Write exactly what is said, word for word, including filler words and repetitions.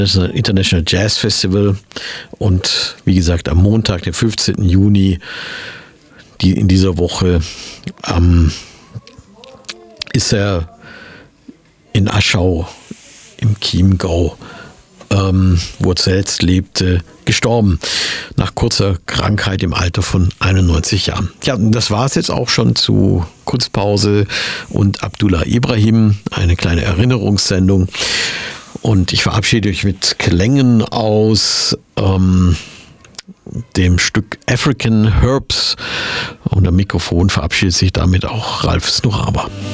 Das ist ein International Jazz Festival und wie gesagt am Montag, den fünfzehnten Juni, die in dieser Woche, ähm, ist er in Aschau im Chiemgau, ähm, wo er zuletzt lebte, gestorben. Nach kurzer Krankheit im Alter von einundneunzig Jahren. Ja, das war es jetzt auch schon zu Kunstpause und Abdullah Ibrahim, eine kleine Erinnerungssendung. Und ich verabschiede euch mit Klängen aus ähm, dem Stück African Herbs. Und am Mikrofon verabschiedet sich damit auch Ralf Snuraba.